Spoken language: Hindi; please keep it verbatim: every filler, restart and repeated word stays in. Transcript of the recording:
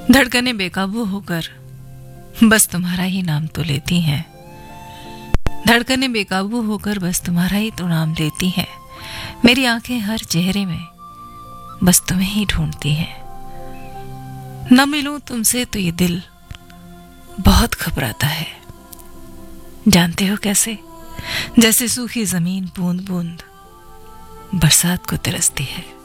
धड़कनें बेकाबू होकर बस तुम्हारा ही नाम तो लेती हैं। धड़कनें बेकाबू होकर बस तुम्हारा ही तो नाम लेती हैं। मेरी आंखें हर चेहरे में बस तुम्हें ही ढूंढती हैं। न मिलूं तुमसे तो ये दिल बहुत घबराता है। जानते हो कैसे? जैसे सूखी जमीन बूंद बूंद बरसात को तरसती है।